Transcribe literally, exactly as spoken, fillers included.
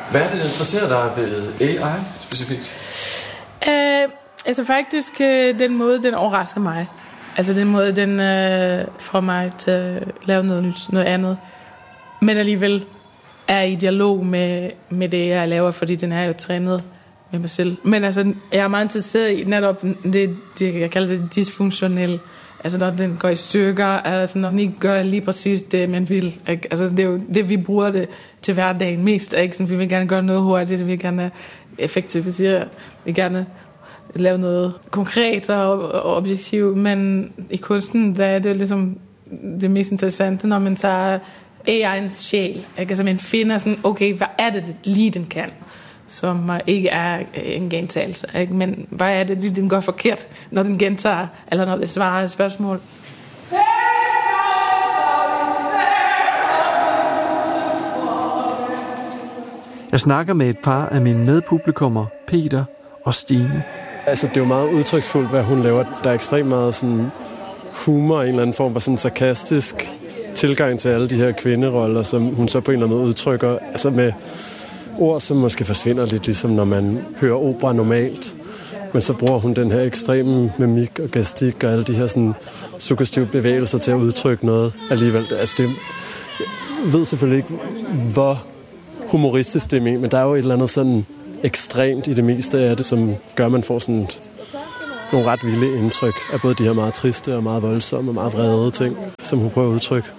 Hvad er det, der interesserer dig ved A I specifikt? Uh, altså faktisk uh, den måde, den overrasker mig. Altså den måde, den uh, får mig til at lave noget nyt, noget andet. Men alligevel er i dialog med, med det, jeg laver, fordi den er jo trænet med mig selv. Men altså, jeg er meget interesseret i netop det, det jeg kalder det dysfunktionelle. Altså når den går i stykker, altså når den ikke gør lige præcis det, man vil. Ikke? Altså det er jo det, vi bruger det til hverdagen mest. Ikke? Så vi vil gerne gøre noget hurtigt, vi vil gerne effektivisere, vi vil gerne lave noget konkret og, og objektivt. Men i kunsten, der er det ligesom det mest interessante, når man tager A I's sjæl. Ikke? Altså man finder sådan, okay, hvad er det lige, den kan? Som ikke er en gentagelse. Ikke? Men hvad er det lige, den gør forkert, når den gentager, eller når det svarer et spørgsmål? Jeg snakker med et par af mine medpublikummer, Peter og Stine. Altså, det er jo meget udtryksfuldt, hvad hun laver. Der er ekstremt meget sådan humor, en eller anden form for sådan sarkastisk tilgang til alle de her kvinderoller, som hun så på en eller anden måde udtrykker. Altså med ord, som måske forsvinder lidt, ligesom når man hører opera normalt. Men så bruger hun den her ekstreme mimik og gestik og alle de her sådan suggestive bevægelser til at udtrykke noget alligevel. Altså det, jeg ved selvfølgelig ikke, hvor humoristisk det er med, men der er jo et eller andet sådan ekstremt i det meste af det, som gør, at man får sådan nogle ret vilde indtryk af både de her meget triste og meget voldsomme og meget vrede ting, som hun prøver at udtrykke.